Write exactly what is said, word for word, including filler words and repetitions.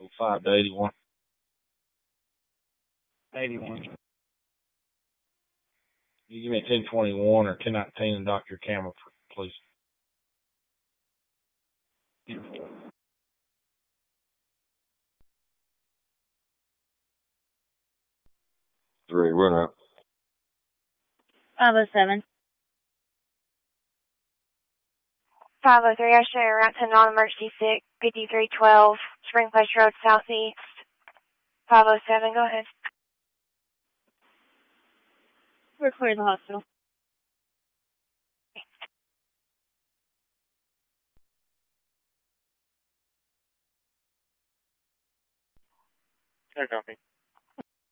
oh five to eighty-one. eighty-one. You give me a ten twenty-one or ten nineteen and dock your camera, please. Three, run out. five oh seven. five oh three, I show you route to non-emergency six, fifty-three twelve, Spring Place Road, Southeast. five oh seven, go ahead. We're clear the hospital. I copy.